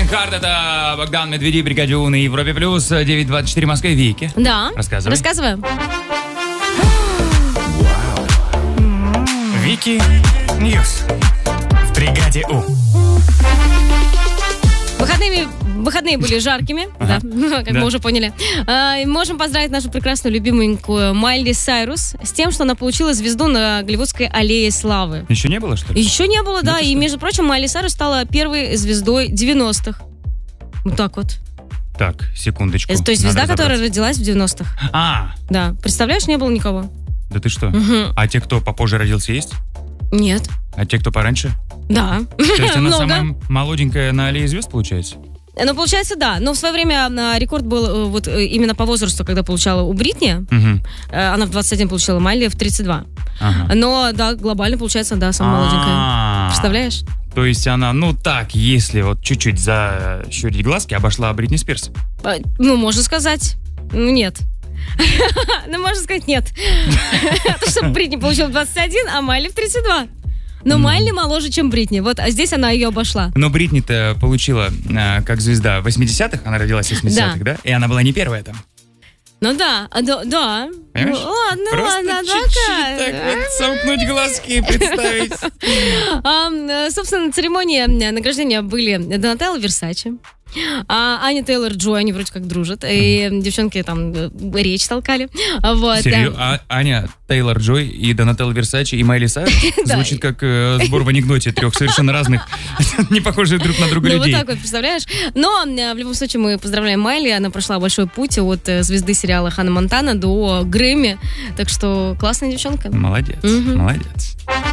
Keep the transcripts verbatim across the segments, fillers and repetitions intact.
Хард, это Богдан Медведи, Бригадюн и Европе Плюс, девять двадцать четыре в Москве. Вики. Да. Рассказывай. Рассказываем. Вики Ньюс в Бригаде У. Выходными, выходные были жаркими, ага. да, как да. мы уже поняли. А, можем поздравить нашу прекрасную любименькую Майли Сайрус с тем, что она получила звезду на Голливудской аллее славы. Еще не было, что ли? Еще не было, да. Ну, и, что? Между прочим, Майли Сайрус стала первой звездой девяностых. Вот так вот. Так, секундочку. То есть звезда, которая родилась в девяностых. А. Да. Представляешь, не было никого. Да ты что? Угу. А те, кто попозже родился, есть? Нет. А те, кто пораньше? Да. То есть она самая молоденькая на аллее звезд, получается? Ну, получается, да. Но в свое время рекорд был вот именно по возрасту, когда получала у Бритни. Угу. Она в двадцать один получила, Майли в тридцать два. Ага. Но, да, глобально, получается, да, самая молоденькая. Представляешь? То есть она, ну так, если вот чуть-чуть защурить глазки, обошла Бритни Спирс? Ну, можно сказать, нет. Ну, можно сказать, нет. Потому что Бритни получила в двадцать один, а Майли в тридцать два. Но mm. Майли моложе, чем Бритни. Вот, а здесь она ее обошла. Но Бритни-то получила э, как звезда в восьмидесятых, она родилась в восьмидесятых, да? да? И она была не первая там. Ну да, а, да, да. Понимаешь? Ну, ладно, Просто ладно, чуть-чуть так вот сомкнуть глазки и представить. а, собственно, на церемонии награждения были Донателло Версаче, а Аня Тейлор-Джой, они вроде как дружат, и девчонки там речь толкали. Вот, Серьезно? да. А, Аня Тейлор-Джой и Донателло Версаче и Майли Сайрус? Звучит как э, сбор в анекдоте трех совершенно разных, не похожих друг на друга ну, людей. Вот так вот, представляешь? Но в любом случае мы поздравляем Майли, она прошла большой путь от звезды сериала Ханна Монтана до Грэмми, так что классная девчонка. Молодец, угу. молодец.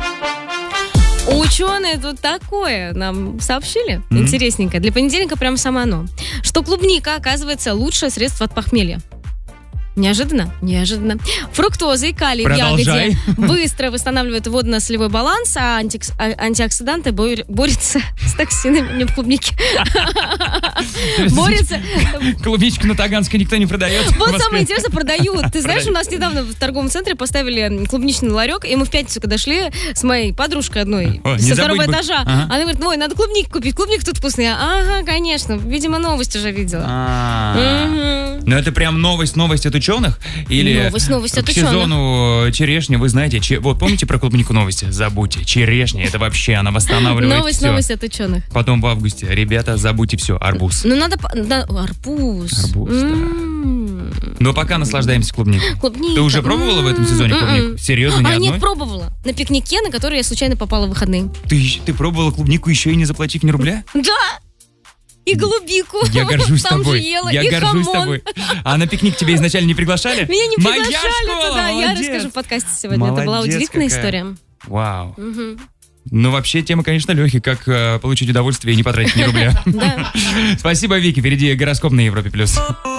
Ученые тут такое нам сообщили, mm-hmm. интересненько. Для понедельника прям само оно. Что клубника, оказывается, лучшее средство от похмелья. Неожиданно? Неожиданно. Фруктоза и калий Продолжай. в ягоде быстро восстанавливают водно-солевой баланс, а анти- антиоксиданты бор- борются с токсинами в клубнике. Борются... Клубничку на Таганской никто не продает. Вот самое интересное, продают. Ты знаешь, у нас недавно в торговом центре поставили клубничный ларек, и мы в пятницу, когда шли с моей подружкой одной со второго этажа, она говорит, ой, надо клубнику купить, клубник тут вкусный. Ага, конечно, видимо, новость уже видела. Ну это прям новость, новость от ученых? Или новость, новость от к ученых. сезону черешни, вы знаете, че, вот помните про клубнику новости? Забудьте, черешня, это вообще, она восстанавливает Новость, все. новость от ученых. Потом в августе, ребята, забудьте все, арбуз. Ну надо, да, арбуз. Арбуз, м-м-м. да. Но пока наслаждаемся клубникой. Клубника. Ты уже пробовала м-м-м. в этом сезоне клубнику? Серьезно, ни а, одной? нет, пробовала. На пикнике, на который я случайно попала в выходные. Ты, ты пробовала клубнику еще и не заплатив ни рубля? Да. И голубику. Я горжусь там тобой. Же ела, Я и горжусь хамон. тобой. А на пикник тебя изначально не приглашали? Меня не Моя приглашали школа, туда. Я молодец. расскажу в подкасте сегодня. Молодец Это была удивительная какая. история. Вау. Угу. Ну, вообще, тема, конечно, легкая, как э, получить удовольствие и не потратить ни рубля. Да. Спасибо, Вики. Впереди гороскоп на Европе+. плюс.